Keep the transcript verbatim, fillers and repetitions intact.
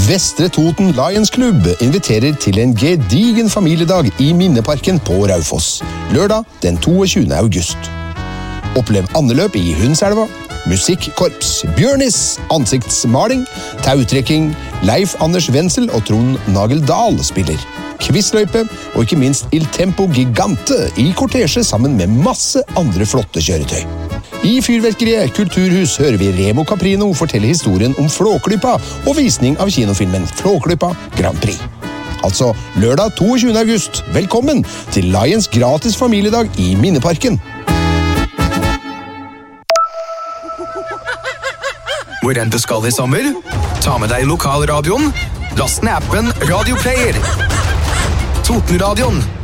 Vestre Toten Lions Club inviterer til en gedigen familiedag i Minneparken på Raufoss. Lørdag den toogtyvende august. Opplev andeløp i Hundselva, musikkorps, bjørnis, ansiktsmaling, tautrekking, Leif Anders Wenzel og Trond Nagel Dahl spiller. Quizløype og ikke minst Il Tempo Gigante i kortesje sammen med masse andre flotte kjøretøy. I Fyrverkeriet Kulturhus hører vi Remo Caprino fortelle historien om Flåklypa og visning av kinofilmen Flåklypa Grand Prix. Altså lørdag toogtyvende august. Velkommen til Lions gratis familiedag i Minneparken. Hvor enn du skal i sommer, ta med deg lokalradioen, last ned appen Radio Player. Totenradioen